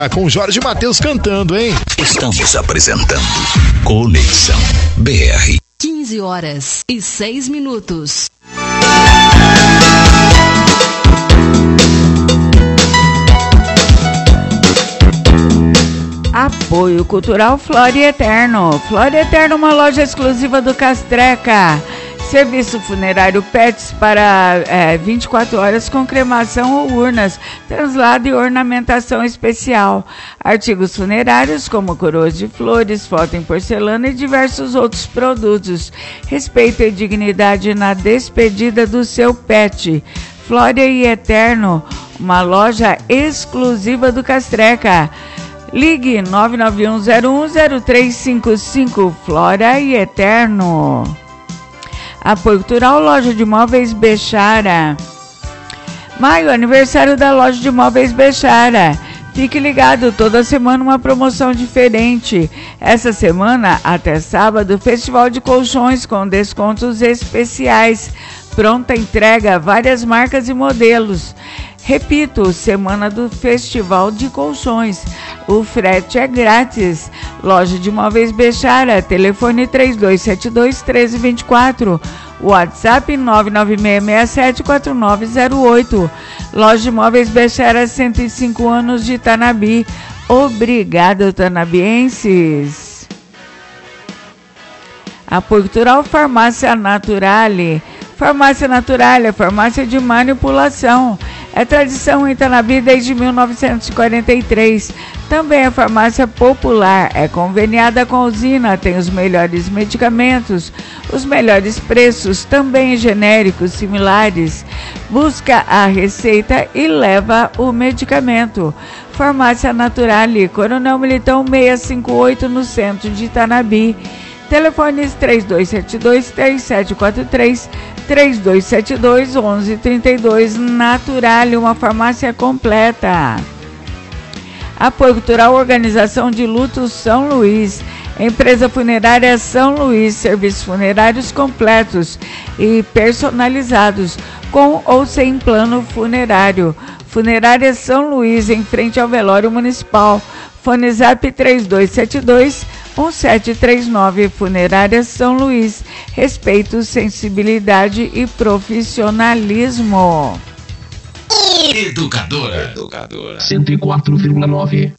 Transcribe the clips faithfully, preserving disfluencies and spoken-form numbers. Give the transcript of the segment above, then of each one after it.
Com Jorge Mateus cantando, hein? Estamos apresentando Conexão B R. quinze horas e seis minutos. Apoio Cultural Flora e Eterno. Flora e Eterno, uma loja exclusiva do Castreca. Serviço funerário Pets para é, vinte e quatro horas com cremação ou urnas, translado e ornamentação especial. Artigos funerários como coroas de flores, foto em porcelana e diversos outros produtos. Respeito e dignidade na despedida do seu pet. Flora e Eterno, uma loja exclusiva do Castreca. Ligue nove nove um zero um zero três cinco cinco, Flora e Eterno. Apoio Cultural, Loja de Móveis Bechara. Maio, aniversário da Loja de Móveis Bechara. Fique ligado, toda semana uma promoção diferente. Essa semana, até sábado, Festival de Colchões com descontos especiais. Pronta entrega, várias marcas e modelos. Repito, semana do Festival de Colchões. O frete é grátis. Loja de Móveis Bechara, telefone três dois sete dois, um três dois quatro. WhatsApp nove nove seis seis sete quatro nove zero oito. Loja de Móveis Bechara, cento e cinco anos de Tanabi. Obrigado, tanabienses. Apoio Cultural Farmácia Naturale. Farmácia Naturale é farmácia de manipulação. É tradição em Tanabi desde mil novecentos e quarenta e três. Também é farmácia popular, é conveniada com a usina, tem os melhores medicamentos, os melhores preços, também genéricos similares. Busca a receita e leva o medicamento. Farmácia Naturale, Coronel Militão seiscentos e cinquenta e oito, no centro de Tanabi. Telefones três dois sete dois, três sete quatro três, três dois sete dois, um um três dois. Naturale, uma farmácia completa. Apoio Cultural, Organização de Luto São Luís. Empresa Funerária São Luís, serviços funerários completos e personalizados, com ou sem plano funerário. Funerária São Luís, em frente ao velório municipal. Fone Zap três dois sete dois, um sete três nove. Funerária São Luís. Respeito, sensibilidade e profissionalismo. Educadora. Educadora. cento e quatro vírgula nove.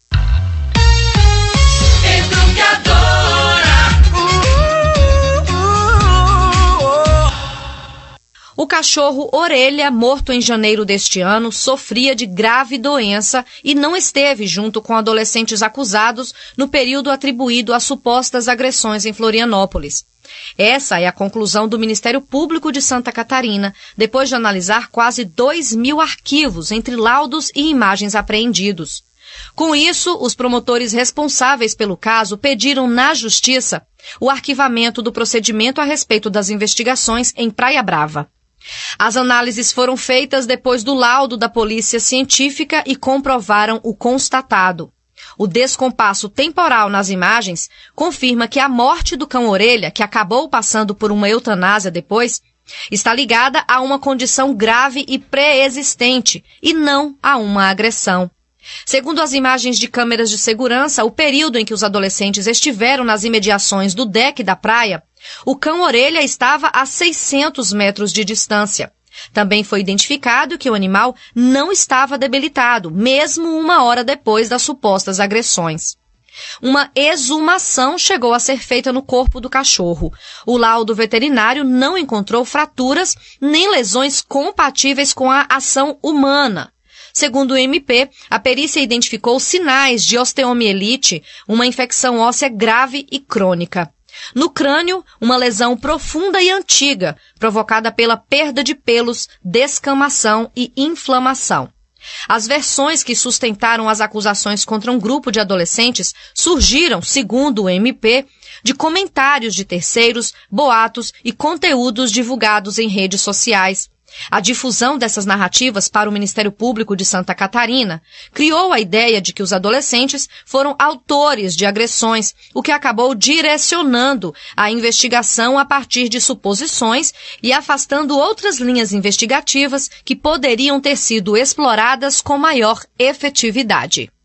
O cachorro Orelha, morto em janeiro deste ano, sofria de grave doença e não esteve junto com adolescentes acusados no período atribuído a supostas agressões em Florianópolis. Essa é a conclusão do Ministério Público de Santa Catarina, depois de analisar quase dois mil arquivos entre laudos e imagens apreendidos. Com isso, os promotores responsáveis pelo caso pediram na Justiça o arquivamento do procedimento a respeito das investigações em Praia Brava. As análises foram feitas depois do laudo da Polícia Científica e comprovaram o constatado. O descompasso temporal nas imagens confirma que a morte do cão-orelha, que acabou passando por uma eutanásia depois, está ligada a uma condição grave e pré-existente e não a uma agressão. Segundo as imagens de câmeras de segurança, o período em que os adolescentes estiveram nas imediações do deck da praia, o cão-orelha estava a seiscentos metros de distância. Também foi identificado que o animal não estava debilitado, mesmo uma hora depois das supostas agressões. Uma exumação chegou a ser feita no corpo do cachorro. O laudo veterinário não encontrou fraturas nem lesões compatíveis com a ação humana. Segundo o M P, a perícia identificou sinais de osteomielite, uma infecção óssea grave e crônica. No crânio, uma lesão profunda e antiga, provocada pela perda de pelos, descamação e inflamação. As versões que sustentaram as acusações contra um grupo de adolescentes surgiram, segundo o M P, de comentários de terceiros, boatos e conteúdos divulgados em redes sociais. A difusão dessas narrativas para o Ministério Público de Santa Catarina criou a ideia de que os adolescentes foram autores de agressões, o que acabou direcionando a investigação a partir de suposições e afastando outras linhas investigativas que poderiam ter sido exploradas com maior efetividade.